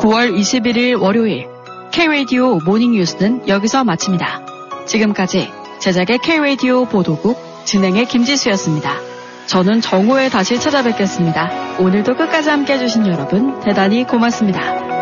9월 21일 월요일 K-라디오 모닝 뉴스는 여기서 마칩니다. 지금까지 제작의 K-라디오 보도국 진행의 김지수였습니다. 저는 정오에 다시 찾아뵙겠습니다. 오늘도 끝까지 함께 해주신 여러분 대단히 고맙습니다.